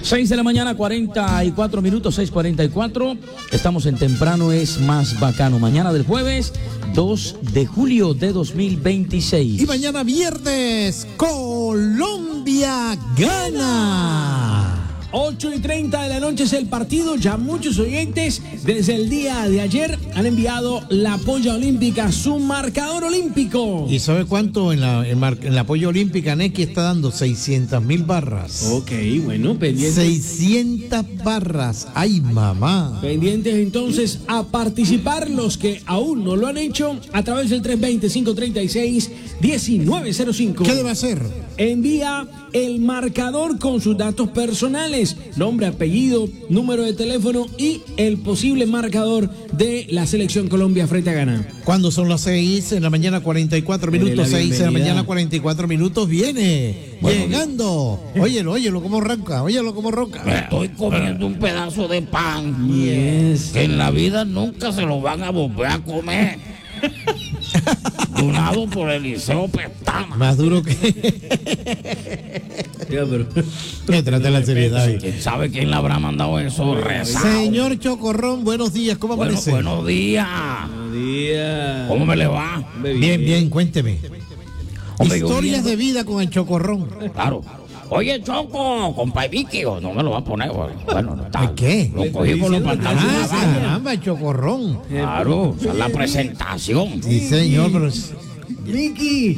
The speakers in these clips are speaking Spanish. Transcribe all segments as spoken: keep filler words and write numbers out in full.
seis de la mañana, cuarenta y cuatro minutos, seis cuarenta y cuatro. Estamos en Temprano es Más Bacano. Mañana del jueves, dos de julio de dos mil veintiséis. Y mañana viernes, Colombia gana. ocho y treinta de la noche es el partido. Ya muchos oyentes desde el día de ayer han enviado la polla olímpica, su marcador olímpico. ¿Y sabe cuánto en la, en mar, en la polla olímpica? Neki está dando seiscientas mil barras. Ok, bueno, pendientes. seiscientas barras. ¡Ay, mamá! Pendientes entonces a participar los que aún no lo han hecho a través del tres veinte, cinco treinta y seis, diecinueve cero cinco. ¿Qué debe hacer? Envía el marcador con sus datos personales, nombre, apellido, número de teléfono y el posible marcador de la selección Colombia frente a Ghana. Cuando son las seis en la mañana, cuarenta y cuatro minutos, seis en la mañana, cuarenta y cuatro minutos, viene bueno, llegando. Óyelo, óyelo cómo ronca, óyelo cómo ronca. Me estoy comiendo un pedazo de pan. Yes. Que en la vida nunca se lo van a volver a comer. Donado por Eliseo Pestana. Más duro que. Ya, pero. Me trata la seriedad. ¿Quién sabe quién le habrá mandado eso rezado? Señor Chocorrón, buenos días, ¿cómo bueno, amanece? Buenos días. Buenos días. ¿Cómo me le va? Bien, bien, cuénteme. Hombre, Historias de vida con el Chocorrón. Claro. Oye, Choco, compa Vicky, no me lo va a poner. Bueno, no está. ¿Qué? Lo cogí con los pantalones. Ah, caramba, Chocorrón. Claro, esa es la presentación. Sí, señor, pero. Vicky.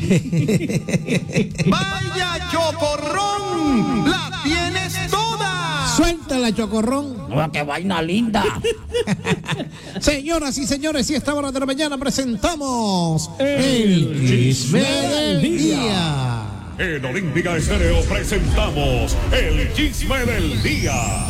¡Vaya, Chocorrón! ¡La tienes toda! Suéltala, Chocorrón. No, qué vaina linda. Señoras y señores, y a esta hora de la mañana presentamos el Chisme del Día. En Olímpica Estéreo presentamos el Chisme del Día.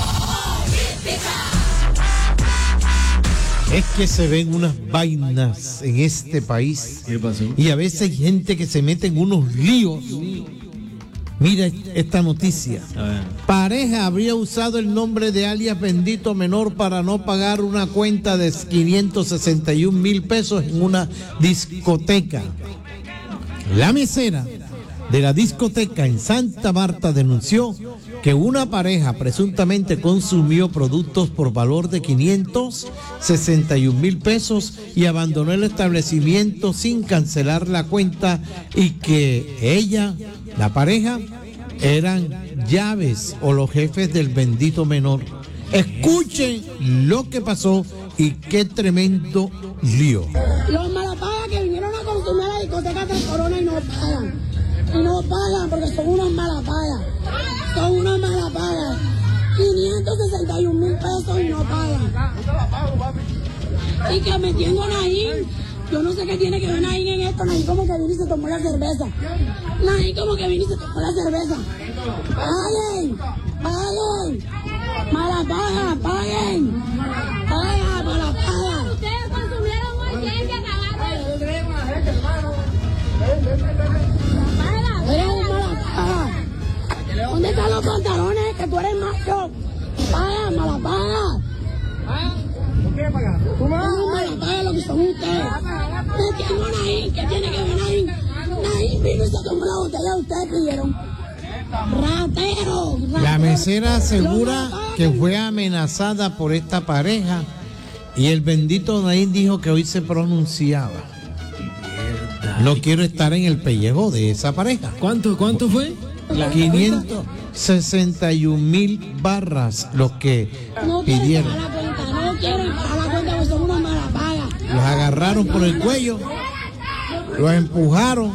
Es que se ven unas vainas en este país. ¿Qué pasó? Y a veces hay gente que se mete en unos líos. Mira esta noticia. Pareja habría usado el nombre de alias Bendito Menor para no pagar una cuenta de quinientos sesenta y un mil pesos en una discoteca. La mesera de la discoteca en Santa Marta denunció que una pareja presuntamente consumió productos por valor de quinientos sesenta y un mil pesos y abandonó el establecimiento sin cancelar la cuenta y que ella, la pareja, eran llaves o los jefes del Bendito Menor. Escuchen lo que pasó y qué tremendo lío. Los malapagas que vinieron a consumir a la discoteca Tres Coronas y no pagan. Y no pagan porque son unos malapagas. Son unos malapagas. quinientos sesenta y un mil pesos y no pagan. Y que metiendo a Naín. Yo no sé qué tiene que ver Naín en esto. Naín como que vino y se tomó la cerveza. Naín como que vino y se tomó la cerveza. ¡Paguen! ¡Paguen! ¡Malapagas! ¡Paguen! ¡Paguen! ¡Malapagas! Ustedes consumieron hoy, tienen que pagar. Eres un malapaga. ¿Dónde están los pantalones? Que tú eres macho. Paga, malapaga. ¿Por qué pagar? ¿Tú me vas No, malapaga lo que son ustedes. Metiendo a Naín, ¿qué tiene que ver Naín? Naín vino y se tomó la botella, ustedes pidieron. Ratero, ratero. La mesera asegura que fue amenazada por esta pareja y el bendito Naín dijo que hoy se pronunciaba. No quiero estar en el pellejo de esa pareja. ¿Cuánto, cuánto fue? quinientos sesenta y un mil barras los que No quieren pidieron. pagar la cuenta, no quieren pagar la cuenta porque son unos malapagas. Los agarraron por el cuello, los empujaron,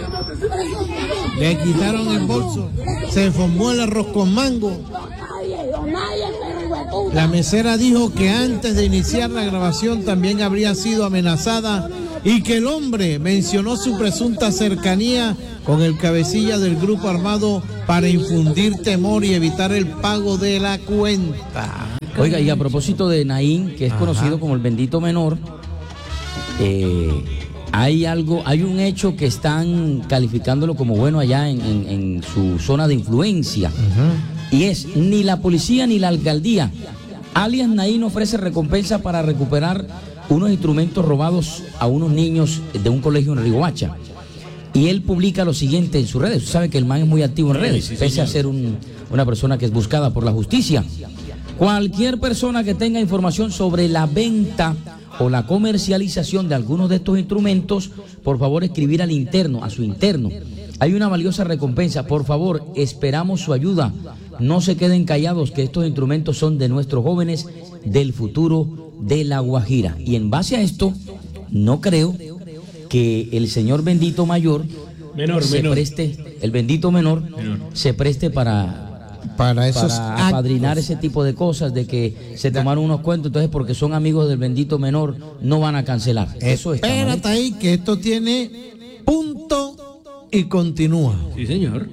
le quitaron el bolso, se formó el arroz con mango. Nadie, yo, nadie, pero hueputa. La mesera dijo que antes de iniciar la grabación también habría sido amenazada y que el hombre mencionó su presunta cercanía con el cabecilla del grupo armado para infundir temor y evitar el pago de la cuenta. Oiga, y a propósito de Naín, que es Ajá. conocido como el Bendito Menor, eh, hay algo, hay un hecho que están calificándolo como bueno allá en, en, en su zona de influencia. Uh-huh. Y es, ni la policía ni la alcaldía, alias Naín ofrece recompensa para recuperar unos instrumentos robados a unos niños de un colegio en Riohacha. Y él publica lo siguiente en sus redes. Usted sabe que el man es muy activo en redes, sí, pese a ser un, una persona que es buscada por la justicia. Cualquier persona que tenga información sobre la venta o la comercialización de algunos de estos instrumentos, por favor escribir al interno, a su interno. Hay una valiosa recompensa, por favor, esperamos su ayuda. No se queden callados, que estos instrumentos son de nuestros jóvenes del futuro de La Guajira. Y en base a esto, no creo que el señor bendito mayor menor, se menor. preste, el bendito menor, menor. se preste para, para, esos para apadrinar actos. ese tipo de cosas, de que se tomaron unos cuentos, entonces porque son amigos del bendito menor, no van a cancelar. Eso está mal. Espérate ahí, que esto tiene punto y continúa. Sí, señor.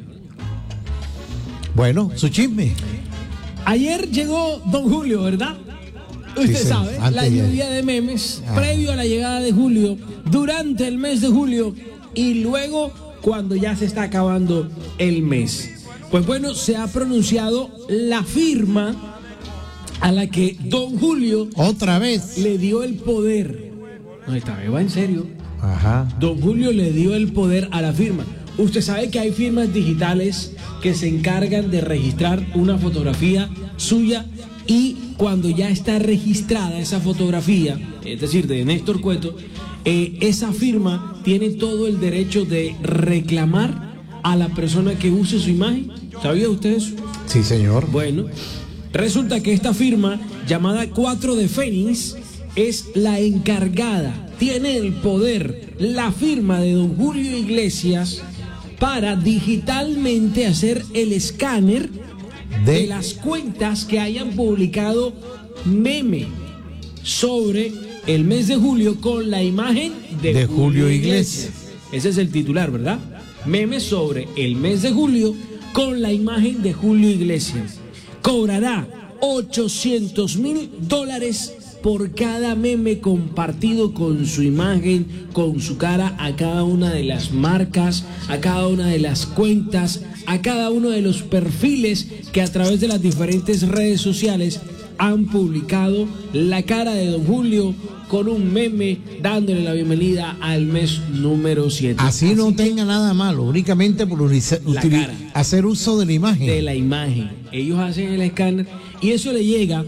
Bueno, su chisme. Ayer llegó Don Julio, ¿verdad? Usted Sí, sí, sabe, la antes ya. lluvia de memes, Ah. previo a la llegada de Julio, durante el mes de julio y luego cuando ya se está acabando el mes. Pues bueno, se ha pronunciado la firma a la que Don Julio Otra vez. le dio el poder. No, esta vez va en serio. Ajá. Don Julio le dio el poder a la firma. Usted sabe que hay firmas digitales que se encargan de registrar una fotografía suya y cuando ya está registrada esa fotografía, es decir, de Néstor Cueto, eh, esa firma tiene todo el derecho de reclamar a la persona que use su imagen. ¿Sabía usted eso? Sí, señor. Bueno, resulta que esta firma llamada Cuatro de Fénix es la encargada, tiene el poder, la firma de Don Julio Iglesias para digitalmente hacer el escáner de, de las cuentas que hayan publicado meme sobre el mes de julio con la imagen de, De Julio, Julio Iglesias. Iglesias. Ese es el titular, ¿verdad? Meme sobre el mes de julio con la imagen de Julio Iglesias. Cobrará ochocientos mil dólares por cada meme compartido con su imagen, con su cara, a cada una de las marcas, a cada una de las cuentas, a cada uno de los perfiles que a través de las diferentes redes sociales han publicado la cara de Don Julio con un meme dándole la bienvenida al mes número siete. Así no tenga nada malo, únicamente por utiliza- La utili- cara. hacer uso de la imagen. De la imagen. Ellos hacen el escáner y eso le llega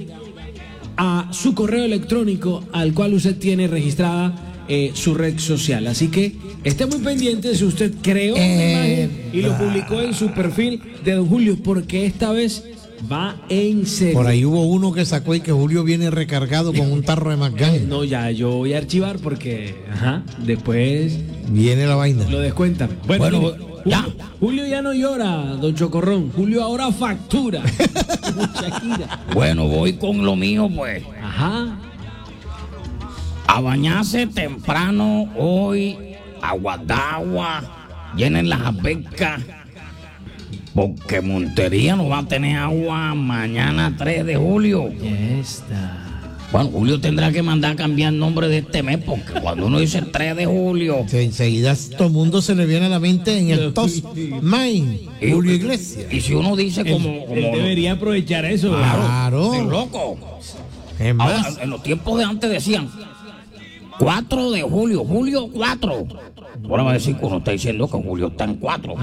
a su correo electrónico al cual usted tiene registrada eh, su red social. Así que esté muy pendiente si usted creó una Eh, imagen y lo publicó en su perfil de Don Julio, porque esta vez va en serio. Por ahí hubo uno que sacó y que Julio viene recargado con un tarro de McGann. No, ya yo voy a archivar porque ajá, después Viene la vaina. lo descuentan. Bueno, Bueno, mire, ya. Julio, Julio ya no llora, don Chocorrón. Julio ahora factura. Shakira. Bueno, voy con lo mío, pues. Ajá. A bañarse temprano hoy, agua d'agua, llenen las albercas, porque Montería no va a tener agua mañana tres de julio. Ya está. Bueno, Julio tendrá que mandar a cambiar el nombre de este mes, porque cuando uno dice tres de julio, Que enseguida todo el mundo se le viene a la mente en el tos Main, y- Julio Iglesias. y si uno dice como, como Él debería aprovechar eso. claro, Claro. es loco. Es Ahora, más, en los tiempos de antes decían cuatro de julio, julio cuatro. Ahora va a decir que uno está diciendo que Julio está en cuatro.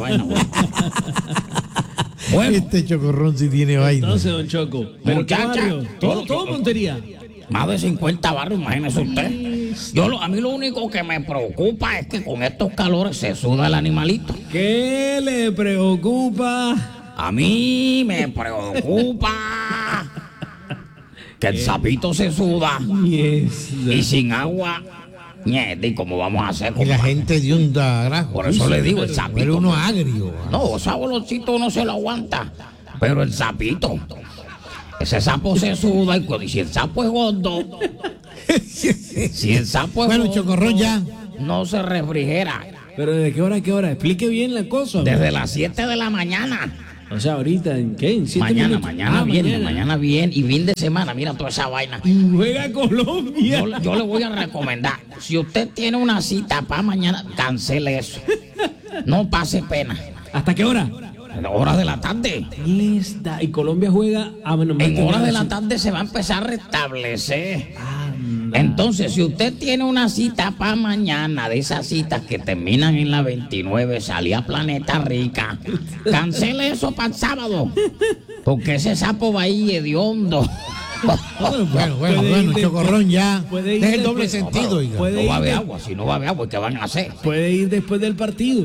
Bueno, este chocorrón sí tiene vaina. Entonces, don Choco. Pero ¿qué Muchacha, barrio? Todo, todo Montería. más de cincuenta barrios, imagínese usted. Yo lo- a mí lo único que me preocupa es que con estos calores se suda el animalito. ¿Qué le preocupa? A mí me preocupa que el sapito se suda Yes. y sin agua. Ñete, ¿y cómo vamos a hacer? Y la compadre? gente de un darajo. Por eso le digo, el Era sapito. uno agrio. No, ese olorcito no se lo aguanta. Pero el sapito, ese sapo se suda y cu- y si el sapo es gordo, si el sapo es Bueno, gordo, Chocorrón, ya. no se refrigera. Pero ¿de qué hora a qué hora? Explique bien la cosa. hombre. Desde las siete de la mañana. O sea, ahorita, ¿en qué? ¿En siete Mañana, minutos? mañana Ah, viene, mañana viene y fin de semana. Mira toda esa vaina. Y juega Colombia. Yo, yo le voy a recomendar, si usted tiene una cita para mañana, cancele eso. No pase pena. ¿Hasta qué hora? En horas de la tarde. Les da. Y Colombia juega. Ah, bueno, En mete horas de la sí. tarde se va a empezar a restablecer. Entonces, si usted tiene una cita para mañana, de esas citas que terminan en la veintinueve, salí a Planeta Rica, cancele eso para el sábado, porque ese sapo va ahí hediondo. Bueno, bueno, bueno, bueno, Chocorrón ya. Es el doble sentido, oiga. No va a haber agua, si no va a haber agua, ¿qué van a hacer? Puede ir después del partido.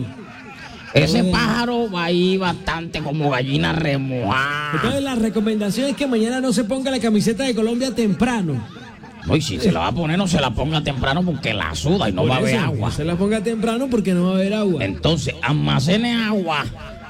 Ese pájaro va ahí bastante como gallina remojada. Entonces la recomendación es que mañana no se ponga la camiseta de Colombia temprano. No, y si se la va a poner, no se la ponga temprano porque la suda y no Por va a haber eso, agua. No se la ponga temprano porque no va a haber agua. Entonces, almacene agua.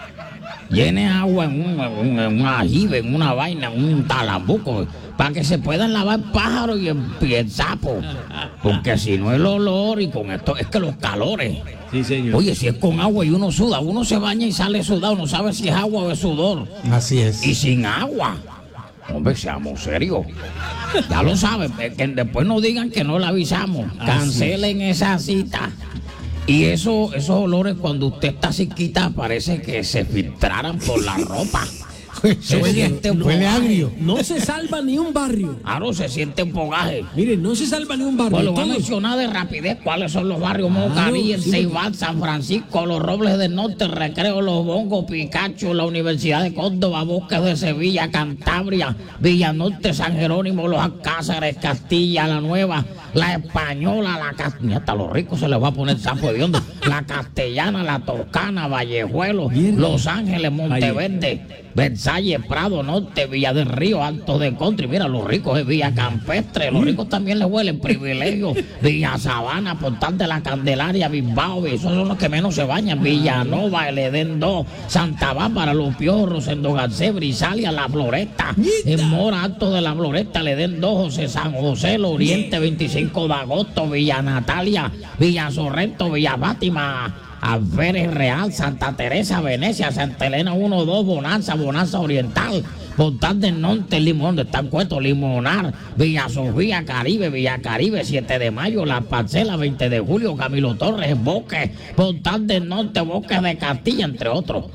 Llene agua en un, en un, en un ajibe, en una vaina, en un talambuco, para que se puedan lavar el pájaro y el, y el sapo. Porque si no el olor y con esto, es que los calores. Sí, señor. Oye, si es con agua y uno suda, uno se baña y sale sudado, no sabe si es agua o es sudor. Así es. Y sin agua. Hombre, seamos serios. Ya lo saben, que después no digan que no le avisamos. Cancelen esa cita. Y eso, esos olores cuando usted está cerquita parece que se filtraran por la ropa. Se Huele, siente un huele fogaje. agrio. No se salva ni un barrio. Claro, se siente un fogaje. Miren, no se salva ni un barrio. Pues lo voy a Todos- mencionar de rapidez cuáles son los barrios: Mocarí, el sí, Ceibal, San Francisco, Los Robles del Norte, el Recreo, Los Bongos, Picacho, la Universidad de Córdoba, Bosques de Sevilla, Cantabria, Villanorte, San Jerónimo, Los Alcázares, Castilla, La Nueva, La Española, la Castellana, hasta los ricos se les va a poner sapo de onda, la Castellana, la Toscana, Vallejuelo, Los Ángeles, Monteverde, Versalles, Prado Norte, Villa del Río, Alto de Country. Mira, los ricos es Villa Campestre, los ricos también les huelen Privilegio, Villa Sabana, Portal de la Candelaria, Bilbao, esos son los que menos se bañan, Villanova, el Edén dos, Santa Bárbara, Los Piojos, Rosendo Garcés, Brisalia, La Floresta, en Mora, Alto de la Floresta, el Edén dos, José San José, el Oriente, veinticinco de agosto, Villa Natalia, Villa Sorrento, Villa Fátima, Alférez Real, Santa Teresa, Venecia, Santa Elena uno dos, Bonanza, Bonanza Oriental, Portal del Norte, Limón, donde están puestos, Limonar, Villa Sofía, Caribe, Villa Caribe, siete de mayo, La Parcela, veinte de julio, Camilo Torres, Bosque, Portal del Norte, Bosque de Castilla, entre otros.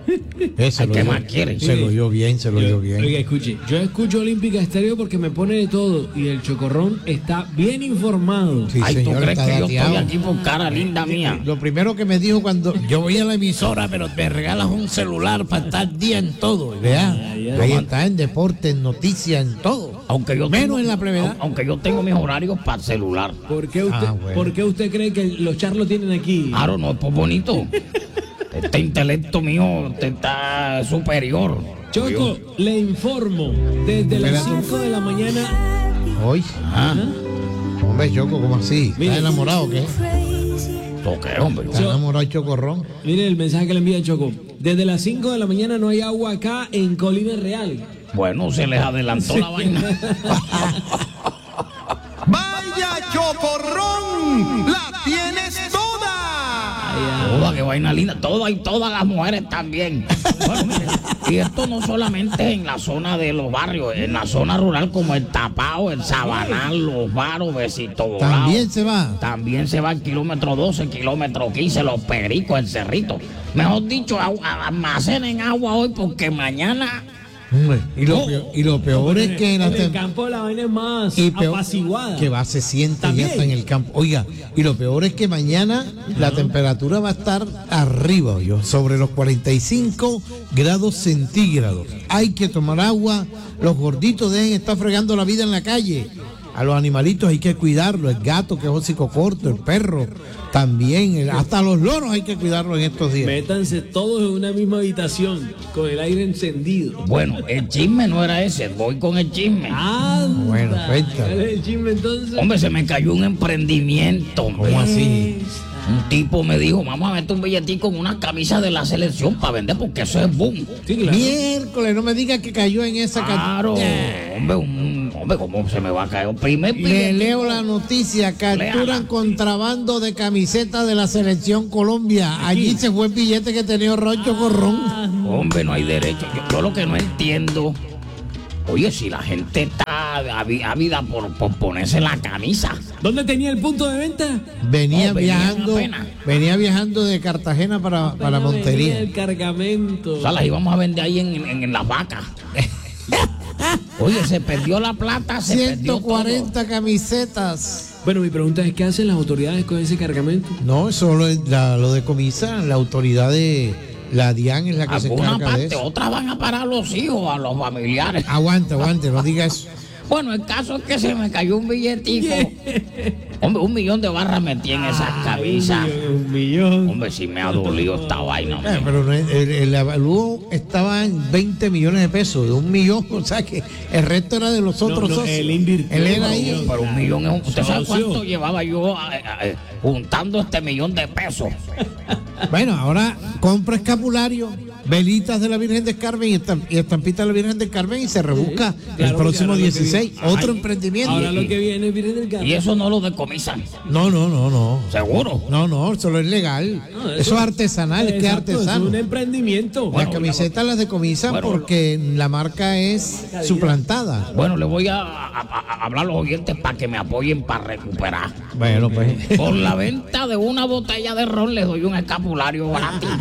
Eso lo ¿Qué oyó- más quiere? Se lo oyó bien, se lo oyó bien. Oiga, escuche, yo escucho Olímpica Estéreo porque me pone de todo y el Chocorrón está bien informado. Sí, Ay, ¿tú señor, crees está que yo dateado. estoy aquí por cara linda mía? Lo primero que me dijo cuando yo voy a la emisora, pero me regalas un celular para estar día en todo. Vea, ahí está en deporte, en noticias, en todo. Aunque yo Menos tengo- en la brevedad. Aunque yo tengo mis horarios para el celular. ¿Por qué usted, Ah, bueno. ¿por qué usted cree que los charlos tienen aquí? Claro, no es por bonito. Este intelecto mío este está superior. Choco, le informo, desde las Espérate. cinco de la mañana. Hoy, Ah, hombre, Choco, ¿cómo así? Mire. ¿Estás enamorado o qué? toqué, hombre. ¿Estás enamorado de Chocorrón? Miren el mensaje que le envía Choco. Desde las cinco de la mañana no hay agua acá en Colina Real. Bueno, se les adelantó la vaina. ¡Vaya Chocorrón! ¡La tienes toda! Toda, qué vaina linda. Todas y todas las mujeres también. Bueno, mire, y esto no solamente en la zona de los barrios, en la zona rural como el Tapao, el Sabanal, Los Varos, Besito Dorado. También se va. También se va al kilómetro doce, kilómetro quince, Los Pericos, el Cerrito. Mejor dicho, agu- almacenen agua hoy porque mañana... Hombre, y, lo Oh. peor, y lo peor es que En la el tem- campo la vaina es más y peor- apaciguada. que va, se siente También. ya está en el campo. Oiga, y lo peor es que mañana la temperatura va a estar arriba, yo, sobre los cuarenta y cinco grados centígrados. Hay que tomar agua, los gorditos deben estar fregando la vida en la calle. A los animalitos hay que cuidarlos, el gato que es hocico corto, el perro también, el- hasta los loros hay que cuidarlos en estos días. Métanse todos en una misma habitación con el aire encendido. Bueno, el chisme no era ese, voy con el chisme. Ah, Bueno, cuéntame. ¿cuál es el chisme entonces? Hombre, se me cayó un emprendimiento. hombre. ¿Cómo así? Un tipo me dijo, vamos a meter un billetico en una camisa de la selección para vender porque eso es boom. Sí, claro. Miércoles, no me diga que cayó en esa Claro, cantidad. hombre, un, hombre, ¿cómo se me va a caer? Primer Le billetico. leo la noticia, capturan Léala. contrabando de camisetas de la selección Colombia. Allí se fue el billete que tenía Roncho Corrón. Hombre, no hay derecho. Yo, yo lo que no entiendo, oye, si la gente está avi- ávida por, por ponerse la camisa. ¿Dónde tenía el punto de venta? Venía Oh, venía viajando, apenas. venía viajando de Cartagena para, para Venía Montería. el cargamento. O sea, las íbamos a vender ahí en, en, en las vacas. Oye, se perdió la plata, se perdió ciento cuarenta camisetas. Bueno, mi pregunta es, ¿qué hacen las autoridades con ese cargamento? No, eso lo, la, lo decomisan. La autoridad de la DIAN es la que se alguna encarga de parte, eso. otras van a parar a los hijos, a los familiares. Aguante, aguante, no diga eso. Bueno, el caso es que se me cayó un billetico. Hombre, un millón de barras metí en esas camisas. Un millón. Hombre, si me ha dolido esta vaina. Eh, hombre. pero no es- el, el avalúo estaba en veinte millones de pesos, de un millón, o sea que el resto era de los otros no, socios. él invirtió, Él era no, ahí. Pero un millón es un... ¿Usted sabe Socio. cuánto llevaba yo eh, eh, juntando este millón de pesos? Bueno, ahora compra escapulario, velitas de la Virgen del Carmen y, estamp- y estampitas de la Virgen del Carmen y se rebusca Claro, el porque próximo ahora lo que dieciséis. viene- Otro Ay, emprendimiento. Ahora lo que viene es Virgen del Carmen. Y eso no lo decomisan. No, no, no, no. ¿Seguro? No, no, eso es legal. No, eso, es artesanal, es que es Exacto, artesano. Es un emprendimiento. Las camisetas las decomisan Bueno, porque la marca es suplantada. Bueno, le voy a, a- a hablar a los oyentes para que me apoyen para recuperar. Bueno, pues. Por la venta de una botella de ron les doy un escapulario gratis.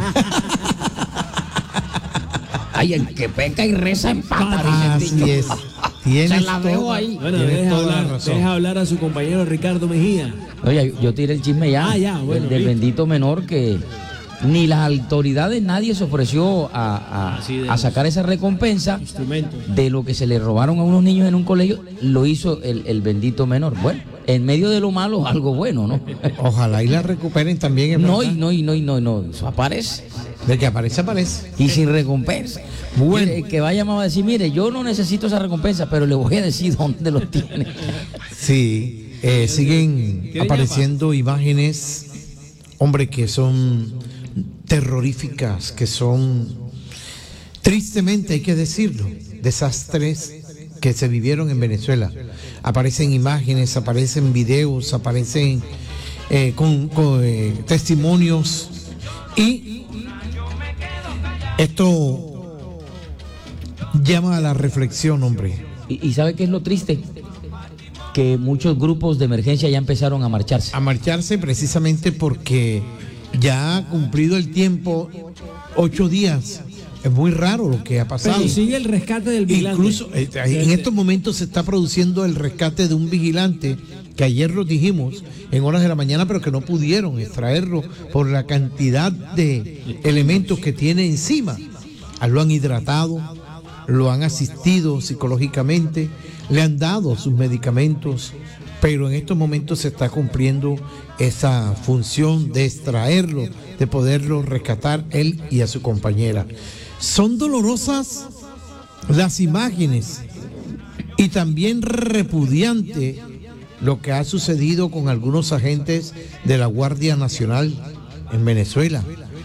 Ay, el que peca y reza empata, dice el Así dicho. es. Tienes Se la dejo toda- ahí. Bueno, tienes deja toda la hablar, razón. deja hablar a su compañero Ricardo Mejía. Oye, yo tiré el chisme ya, Ah, ya, bueno, del, del listo. bendito menor que ni las autoridades, nadie se ofreció a, a- Así de a sacar esa recompensa Instrumentos. de lo que se le robaron a unos niños en un colegio, lo hizo el, el bendito menor. Bueno, en medio de lo malo, algo bueno, ¿no? Ojalá y la recuperen también. es No, verdad. y no, y no, y no, y no, eso aparece. De que aparece, aparece. Y sin recompensa. Bueno. Mire, el que vaya a decir, mire, yo no necesito esa recompensa, pero le voy a decir dónde lo tiene. Sí, eh, siguen ¿Qué apareciendo imágenes, hombre, que son terroríficas, que son, tristemente hay que decirlo, desastres que se vivieron en Venezuela. Aparecen imágenes, aparecen videos, aparecen eh, con, con, eh, testimonios y esto llama a la reflexión, hombre. Y, y ¿sabe qué es lo triste? Que muchos grupos de emergencia ya empezaron a marcharse. A marcharse precisamente porque ya ha cumplido el tiempo, ocho días. Es muy raro lo que ha pasado. Pero sigue el rescate del vigilante. Incluso eh, en estos momentos se está produciendo el rescate de un vigilante que ayer lo dijimos en horas de la mañana, pero que no pudieron extraerlo por la cantidad de elementos que tiene encima. Ah, Lo han hidratado, lo han asistido psicológicamente, le han dado sus medicamentos, pero en estos momentos se está cumpliendo esa función de extraerlo, de poderlo rescatar él y a su compañera. Son dolorosas las imágenes y también repudiante lo que ha sucedido con algunos agentes de la Guardia Nacional en Venezuela,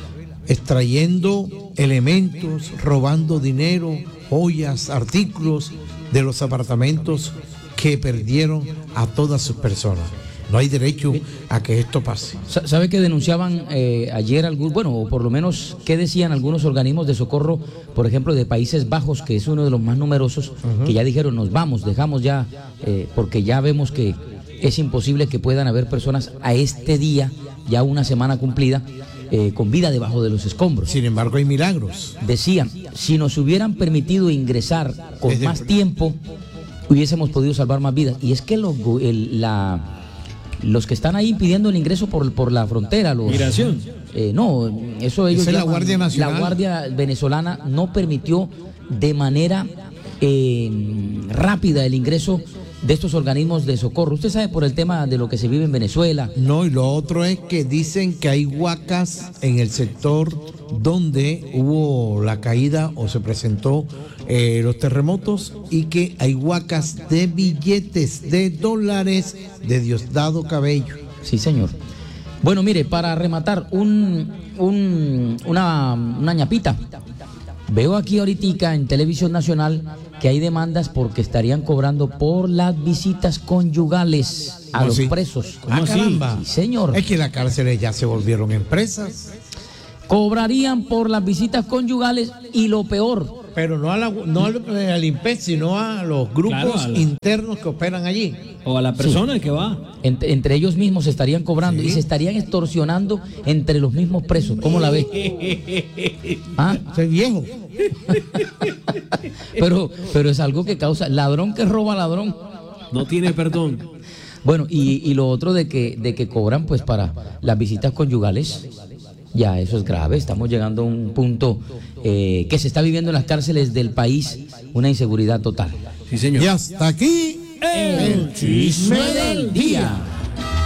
extrayendo elementos, robando dinero, joyas, artículos de los apartamentos que perdieron a todas sus personas. No hay derecho a que esto pase. Sa- ¿Sabe que denunciaban eh, ayer algún, bueno, o por lo menos qué decían algunos organismos de socorro, por ejemplo, de Países Bajos, que es uno de los más numerosos, que ya dijeron, nos vamos, dejamos ya, eh, porque ya vemos que es imposible que puedan haber personas a este día, ya una semana cumplida, eh, con vida debajo de los escombros. Sin embargo, hay milagros. Decían, si nos hubieran permitido ingresar con Desde- más tiempo, hubiésemos podido salvar más vidas. Y es que los, gu- el- la, los que están ahí pidiendo el ingreso por, por la frontera, los... Migración. Eh, no, eso ellos Esa es la llaman- Guardia Nacional. La Guardia venezolana no permitió de manera eh, rápida el ingreso de estos organismos de socorro. Usted sabe por el tema de lo que se vive en Venezuela. No, y lo otro es que dicen que hay huacas en el sector donde hubo la caída o se presentó eh, los terremotos y que hay huacas de billetes de dólares de Diosdado Cabello. Sí, señor. Bueno, mire, para rematar, un, un, una, una ñapita. Veo aquí ahorita en Televisión Nacional que hay demandas porque estarían cobrando por las visitas conyugales a ¿Cómo los así? presos. Ah, así? caramba. Sí, señor. Es que las cárceles ya se volvieron empresas, Cobrarían por las visitas conyugales y lo peor, pero no, a la, no al, al INPEC, sino a los grupos Claro, a la- internos que operan allí. O a la persona que va. entre, entre ellos mismos se estarían cobrando Sí. y se estarían extorsionando entre los mismos presos. ¿Cómo la ve? ¿Ah? Ese viejo. pero, pero es algo que causa, ladrón que roba ladrón. No tiene perdón. Bueno, y, y lo otro de que, de que cobran pues para las visitas conyugales, ya eso es grave. Estamos llegando a un punto eh, que se está viviendo en las cárceles del país, una inseguridad total. Sí, señor. Y hasta aquí El chisme del día.